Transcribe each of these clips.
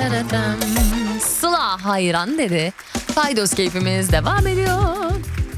Sıla hayran dedi. Paydos keyfimiz devam ediyor.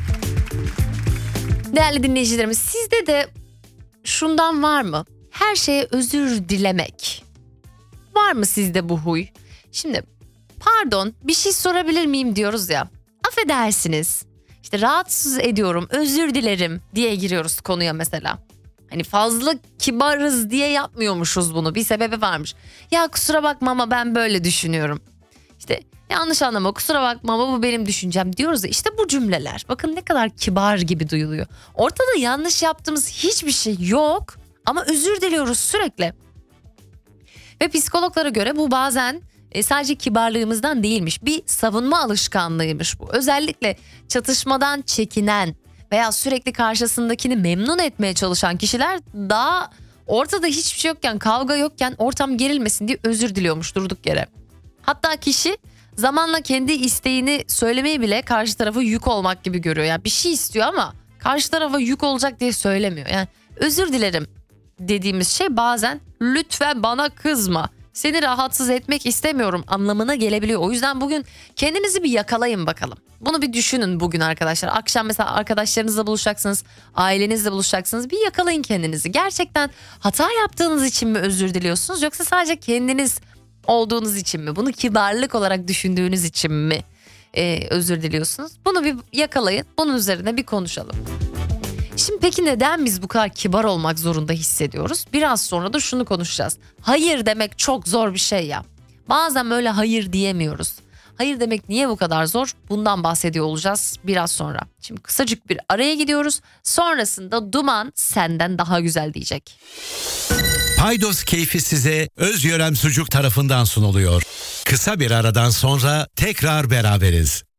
Değerli dinleyicilerimiz, sizde de şundan var mı? Her şeye özür dilemek. Var mı sizde bu huy? Şimdi pardon, bir şey sorabilir miyim diyoruz ya. Affedersiniz. İşte rahatsız ediyorum, özür dilerim diye giriyoruz konuya mesela. Hani fazla kibarız diye yapmıyormuşuz bunu. Bir sebebi varmış. Ya kusura bakma ama ben böyle düşünüyorum. İşte yanlış anlama, kusura bakma ama bu benim düşüncem diyoruz ya. İşte bu cümleler. Bakın ne kadar kibar gibi duyuluyor. Ortada yanlış yaptığımız hiçbir şey yok. Ama özür diliyoruz sürekli. Ve psikologlara göre bu bazen sadece kibarlığımızdan değilmiş. Bir savunma alışkanlığıymış bu. Özellikle çatışmadan çekinen veya sürekli karşısındakini memnun etmeye çalışan kişiler daha ortada hiçbir şey yokken, kavga yokken ortam gerilmesin diye özür diliyormuş durduk yere. Hatta kişi zamanla kendi isteğini söylemeyi bile karşı tarafa yük olmak gibi görüyor. Yani bir şey istiyor ama karşı tarafa yük olacak diye söylemiyor. Yani özür dilerim dediğimiz şey bazen lütfen bana kızma, seni rahatsız etmek istemiyorum anlamına gelebiliyor. O yüzden bugün kendinizi bir yakalayın bakalım. Bunu bir düşünün bugün arkadaşlar. Akşam mesela arkadaşlarınızla buluşacaksınız, ailenizle buluşacaksınız. Bir yakalayın kendinizi. Gerçekten hata yaptığınız için mi özür diliyorsunuz, yoksa sadece kendiniz olduğunuz için mi? Bunu kibarlık olarak düşündüğünüz için mi özür diliyorsunuz? Bunu bir yakalayın. Bunun üzerine bir konuşalım. Şimdi peki neden biz bu kadar kibar olmak zorunda hissediyoruz? Biraz sonra da şunu konuşacağız. Hayır demek çok zor bir şey ya. Bazen böyle hayır diyemiyoruz. Hayır demek niye bu kadar zor? Bundan bahsediyor olacağız biraz sonra. Şimdi kısacık bir araya gidiyoruz. Sonrasında Duman senden daha güzel diyecek. Paydos keyfi size Özyörem Sucuk tarafından sunuluyor. Kısa bir aradan sonra tekrar beraberiz.